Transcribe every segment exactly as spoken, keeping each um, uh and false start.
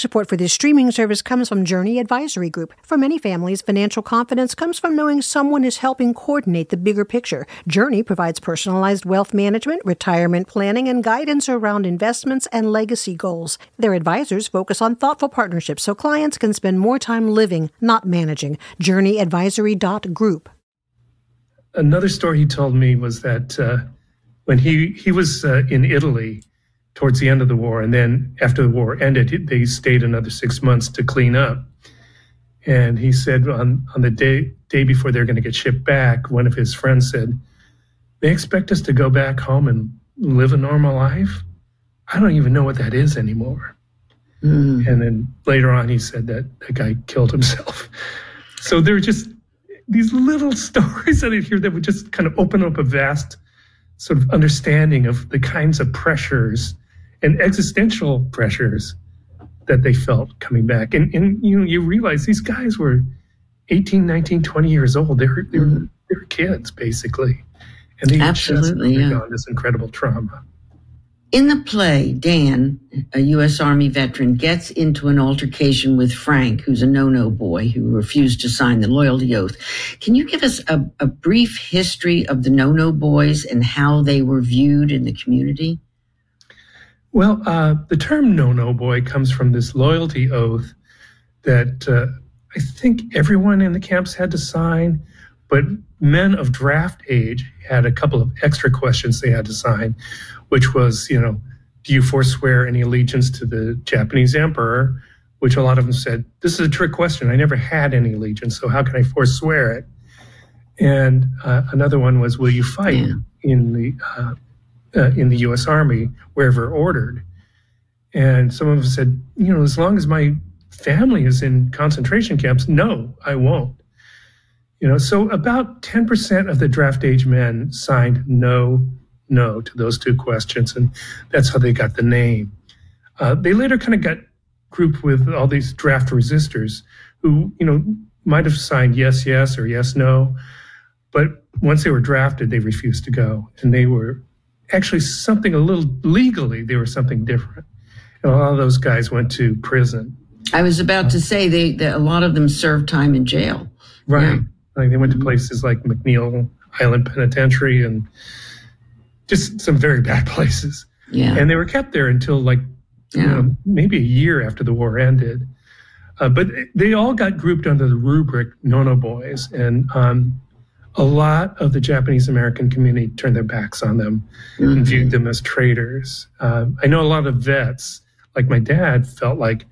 Support for this streaming service comes from Journey Advisory Group. For many families, financial confidence comes from knowing someone is helping coordinate the bigger picture. Journey provides personalized wealth management, retirement planning, and guidance around investments and legacy goals. Their advisors focus on thoughtful partnerships so clients can spend more time living, not managing. journey advisory dot group. Another story he told me was that uh, when he, he was uh, in Italy towards the end of the war, and then after the war ended, they stayed another six months to clean up. And he said on, on the day day before they're going to get shipped back, one of his friends said, "They expect us to go back home and live a normal life? I don't even know what that is anymore." Mm. And then later on, he said that the guy killed himself. So there were just these little stories that I hear that would just kind of open up a vast sort of understanding of the kinds of pressures and existential pressures that they felt coming back. And, and you know, you realize these guys were eighteen, nineteen, twenty years old. They were, they were, mm. they were kids, basically. And they Absolutely, just yeah. undergone this incredible trauma. In the play, Dan, a U S Army veteran, gets into an altercation with Frank, who's a no-no boy who refused to sign the loyalty oath. Can you give us a, a brief history of the no-no boys and how they were viewed in the community? Well, uh, the term no-no boy comes from this loyalty oath that uh, I think everyone in the camps had to sign, but men of draft age had a couple of extra questions they had to sign, which was, you know, do you forswear any allegiance to the Japanese emperor? Which a lot of them said, this is a trick question. I never had any allegiance, so how can I forswear it? And uh, another one was, will you fight yeah. in the uh, uh, in the U S Army wherever ordered? And some of them said, you know, as long as my family is in concentration camps, no, I won't. You know, so about ten percent of the draft age men signed no, no to those two questions, and that's how they got the name. Uh, they later kind of got grouped with all these draft resistors who, you know, might have signed yes, yes, or yes, no, but once they were drafted, they refused to go, and they were actually something a little legally, they were something different. And a lot of those guys went to prison. I was about to say they, they a lot of them served time in jail. Right. Yeah. Like they went to places like McNeil Island Penitentiary and just some very bad places. Yeah. And they were kept there until like, yeah. you know, maybe a year after the war ended. Uh, but they all got grouped under the rubric no-no boys. And um, a lot of the Japanese American community turned their backs on them mm-hmm. and viewed them as traitors. Um, I know a lot of vets, like my dad, felt like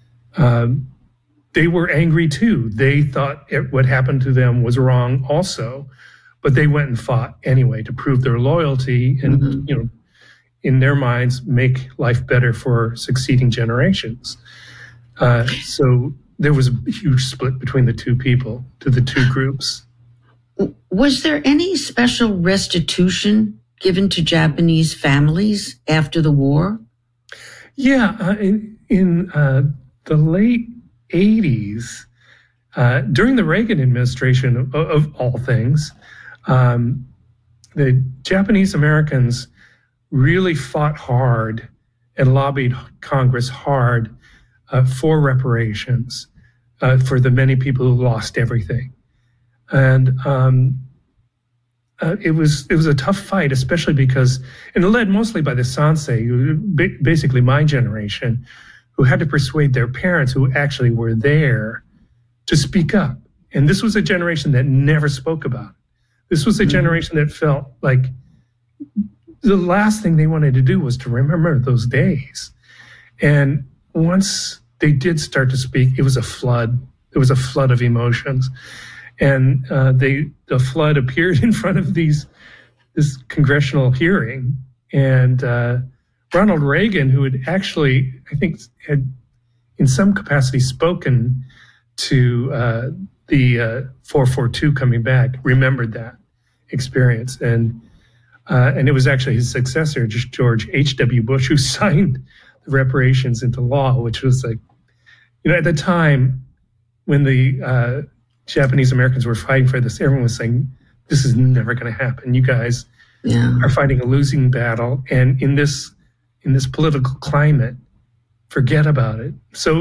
um, they were angry too. They thought it, what happened to them was wrong also, but they went and fought anyway to prove their loyalty and, mm-hmm. you know, in their minds, make life better for succeeding generations. Uh, so there was a huge split between the two people, to the two groups. Was there any special restitution given to Japanese families after the war? Yeah, uh, in, in uh, the late eighties, uh, during the Reagan administration, of, of all things, um, the Japanese Americans really fought hard and lobbied Congress hard uh, for reparations uh, for the many people who lost everything. And um, uh, it was it was a tough fight, especially because, and led mostly by the Sansei, who, basically my generation, who had to persuade their parents who actually were there to speak up. And this was a generation that never spoke about it. This was a mm-hmm. generation that felt like the last thing they wanted to do was to remember those days. And once they did start to speak, it was a flood. It was a flood of emotions. And uh, they the flood appeared in front of these this congressional hearing. And uh, Ronald Reagan, who had actually, I think, had in some capacity spoken to uh, the uh, four forty-two coming back, remembered that experience. And uh, and it was actually his successor, George H W. Bush, who signed the reparations into law, which was like, you know, at the time when the uh, Japanese Americans were fighting for this, everyone was saying, this is never going to happen. You guys yeah. are fighting a losing battle. And in this in this political climate, forget about it. So